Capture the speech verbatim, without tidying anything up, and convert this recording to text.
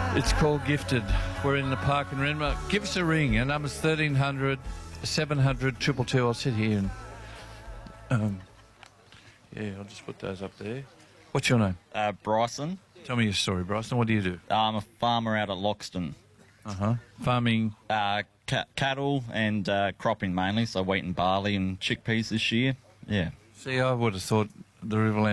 It's called Gifted. We're in the park in Renmark. Give us a ring. Our number's thirteen hundred, seven hundred, two two two. I'll sit here and... Um, yeah, I'll just put those up there. What's your name? Uh, Bryson. Tell me your story, Bryson. What do you do? I'm a farmer out at Loxton. Uh-huh. Farming... Uh, ca- cattle and uh, cropping mainly, so wheat and barley and chickpeas this year. Yeah. See, I would have thought the Riverland